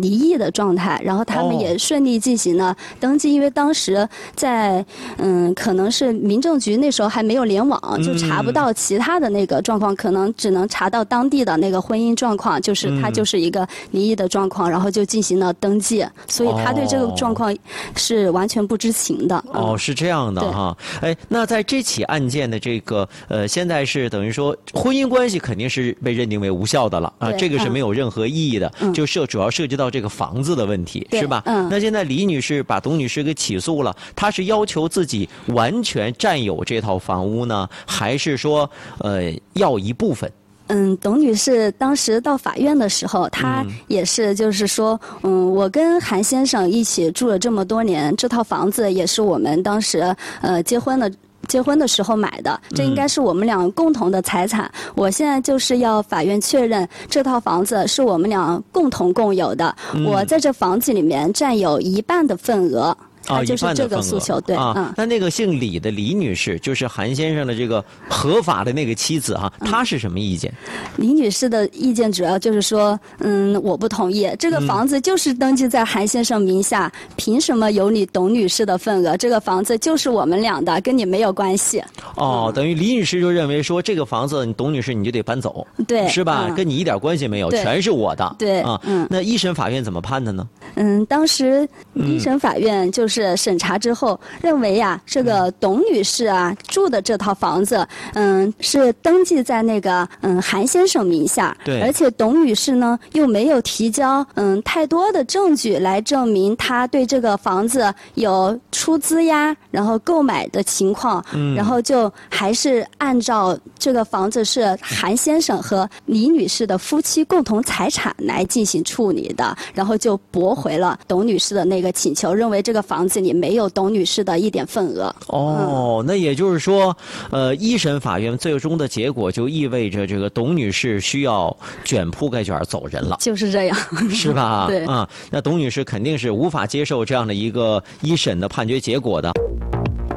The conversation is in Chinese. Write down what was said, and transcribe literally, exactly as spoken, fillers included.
离异的状态，然后他们也顺利进行了登记，因为当时在嗯，可能是民政局那时候还没有联网，就查不到其他的那个状况，可能只能查到当地的那个婚姻状况，就是他就是一个离异的状况，然后就进行了登记，所以他对这个状况是完全不知情的。 哦，嗯、是这样的哈。哎，那在这起案件的这个呃，现在是等于说婚姻关系肯定是被认定为无效的了啊，这个是没有任何意义的，嗯、就涉主要涉及到这个房子的问题，是吧？嗯。那现在李女士把董女士给起诉了，她是要求自己完全占有这套房屋呢，还是说呃要一部分？ 嗯，董女士当时到法院的时候，她也是就是说，嗯，我跟韩先生一起住了这么多年，这套房子也是我们当时呃结婚的。结婚的时候买的，这应该是我们俩共同的财产。嗯、我现在就是要法院确认这套房子是我们俩共同共有的，嗯、我在这房子里面占有一半的份额。 啊， 就是这个诉求，对啊。嗯、那那个姓李的李女士，就是韩先生的这个合法的那个妻子哈、啊，她是什么意见？ 李女士的意见主要就是说，嗯，我不同意，这个房子就是登记在韩先生名下，嗯、凭什么有你董女士的份额？这个房子就是我们俩的，跟你没有关系。 哦，等于李女士就认为说，这个房子你董女士你就得搬走， 对， 是吧？嗯、跟你一点关系没有，全是我的。 对啊，嗯，那一审法院怎么判的呢？ 嗯，当时一审法院就是审查之后认为呀、啊，这个董女士啊住的这套房子，嗯，是登记在那个嗯韩先生名下， 对， 而且董女士呢又没有提交嗯太多的证据来证明她对这个房子有出资呀，然后购买的情况，嗯，然后就还是按照这个房子是韩先生和李女士的夫妻共同财产来进行处理的，然后就驳回了董女士的那个请求，认为这个房子里没有董女士的一点份额。 哦，嗯、那也就是说，呃，一审法院最终的结果就意味着这个董女士需要卷铺盖卷走人了， 就是这样， 是吧？ 对啊，那董女士肯定是无法接受这样的一个一审的判决结果的。